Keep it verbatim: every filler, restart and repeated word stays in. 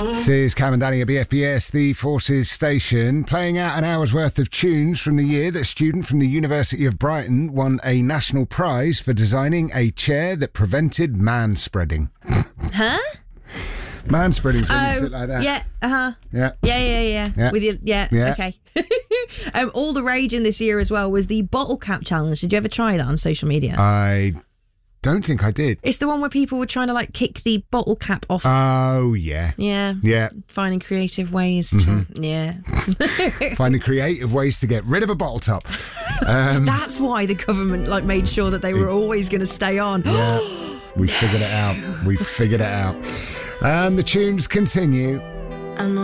This is Cam and Danny at B F B S, the Forces Station, playing out an hour's worth of tunes from the year that a student from the University of Brighton won a national prize for designing a chair that prevented man-spreading. Huh? Man-spreading, things Oh, like that. yeah, uh-huh. Yeah. Yeah, yeah, yeah. Yeah. With your, yeah, Yeah. okay. um, all the rage in this year as well was the bottle cap challenge. Did you ever try that on social media? I don't think I did. It's the one where people were trying to like kick the bottle cap off. Oh, yeah. yeah. Yeah. Finding creative ways to, Mm-hmm. yeah. Finding creative ways to get rid of a bottle top. Um, That's why the government like made sure that they were always going to stay on. yeah. We figured it out. We figured it out. And the tunes continue.